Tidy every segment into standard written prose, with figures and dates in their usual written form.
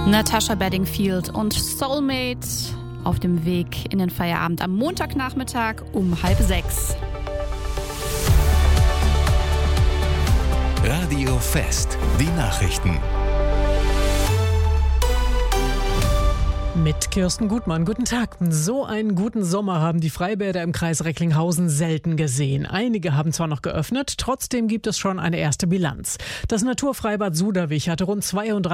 Natasha Bedingfield und Soulmate auf dem Weg in den Feierabend am Montagnachmittag um 5:30. Radio Fest, die Nachrichten. Mit Kirsten Gutmann. Guten Tag. So einen guten Sommer haben die Freibäder im Kreis Recklinghausen selten gesehen. Einige haben zwar noch geöffnet, trotzdem gibt es schon eine erste Bilanz. Das Naturfreibad Suderwich hatte rund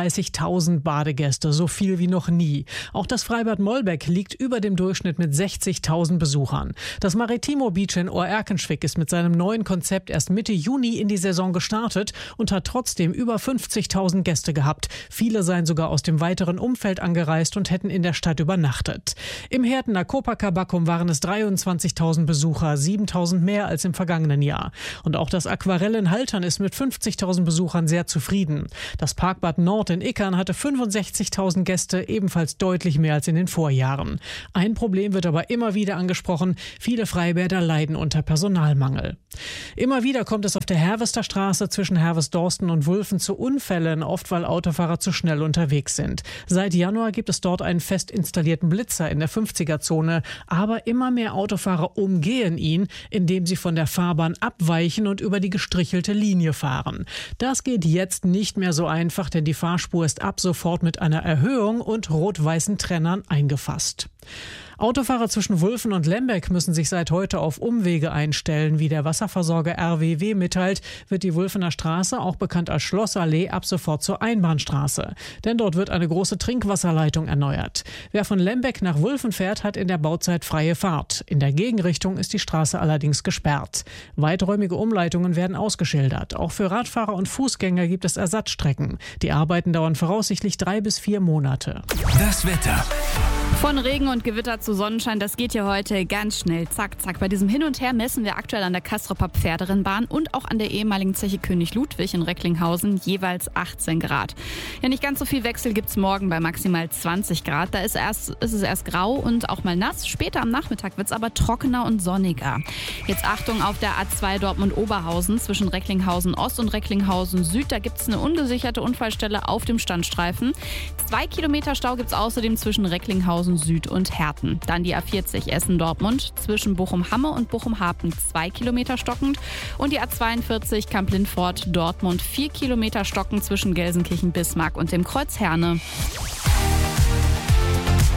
32.000 Badegäste, so viel wie noch nie. Auch das Freibad Mollbeck liegt über dem Durchschnitt mit 60.000 Besuchern. Das Maritimo Beach in Ohr-Erkenschwick ist mit seinem neuen Konzept erst Mitte Juni in die Saison gestartet und hat trotzdem über 50.000 Gäste gehabt. Viele seien sogar aus dem weiteren Umfeld angereist und hätten in der Stadt übernachtet. Im Hertener Copacabacum waren es 23.000 Besucher, 7.000 mehr als im vergangenen Jahr. Und auch das Aquarell in Haltern ist mit 50.000 Besuchern sehr zufrieden. Das Parkbad Nord in Ickern hatte 65.000 Gäste, ebenfalls deutlich mehr als in den Vorjahren. Ein Problem wird aber immer wieder angesprochen: viele Freibäder leiden unter Personalmangel. Immer wieder kommt es auf der Hervesterstraße zwischen Hervesdorsten und Wulfen zu Unfällen, oft weil Autofahrer zu schnell unterwegs sind. Seit Januar gibt es dort einen fest installierten Blitzer in der 50er-Zone, aber immer mehr Autofahrer umgehen ihn, indem sie von der Fahrbahn abweichen und über die gestrichelte Linie fahren. Das geht jetzt nicht mehr so einfach, denn die Fahrspur ist ab sofort mit einer Erhöhung und rot-weißen Trennern eingefasst. Autofahrer zwischen Wulfen und Lembeck müssen sich seit heute auf Umwege einstellen. Wie der Wasserversorger RWW mitteilt, wird die Wulfener Straße, auch bekannt als Schlossallee, ab sofort zur Einbahnstraße. Denn dort wird eine große Trinkwasserleitung erneuert. Wer von Lembeck nach Wulfen fährt, hat in der Bauzeit freie Fahrt. In der Gegenrichtung ist die Straße allerdings gesperrt. Weiträumige Umleitungen werden ausgeschildert. Auch für Radfahrer und Fußgänger gibt es Ersatzstrecken. Die Arbeiten dauern voraussichtlich 3 bis 4 Monate. Das Wetter. Von Regen und Gewitter zu Sonnenschein, das geht hier heute ganz schnell. Zack, zack. Bei diesem Hin und Her messen wir aktuell an der Castroper Pferderennbahn und auch an der ehemaligen Zeche König Ludwig in Recklinghausen jeweils 18 Grad. Ja, nicht ganz so viel Wechsel gibt's morgen bei maximal 20 Grad. Da ist es erst grau und auch mal nass. Später am Nachmittag wird's aber trockener und sonniger. Jetzt Achtung auf der A2 Dortmund-Oberhausen zwischen Recklinghausen Ost und Recklinghausen Süd. Da gibt's eine ungesicherte Unfallstelle auf dem Standstreifen. 2 Kilometer Stau gibt's außerdem zwischen Recklinghausen Süd und Herten. Dann die A40 Essen-Dortmund zwischen Bochum-Hamme und Bochum-Harpen 2 Kilometer stockend. Und die A42 Kamp-Lindfort-Dortmund 4 Kilometer stockend zwischen Gelsenkirchen-Bismarck und dem Kreuz Herne.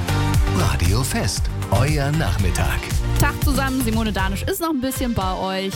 Radio Fest, euer Nachmittag. Tag zusammen, Simone Danisch ist noch ein bisschen bei euch.